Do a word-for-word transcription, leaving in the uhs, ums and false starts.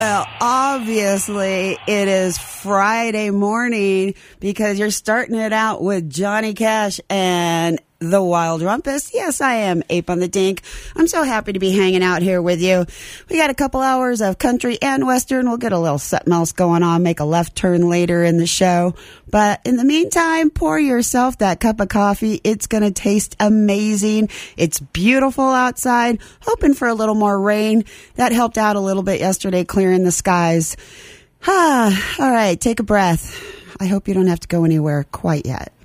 Well, obviously, it is Friday morning because you're starting it out with Johnny Cash and the Wild Rumpus. Yes, I am Ape on the Dink. I'm so happy to be hanging out here with you. We got a couple hours of country and western. We'll get a little something else going on, make a left turn later in the show. But in the meantime, pour yourself that cup of coffee. It's going to taste amazing. It's beautiful outside. Hoping for a little more rain. That helped out a little bit yesterday, clearing the skies. Ah, all right, take a breath. I hope you don't have to go anywhere quite yet.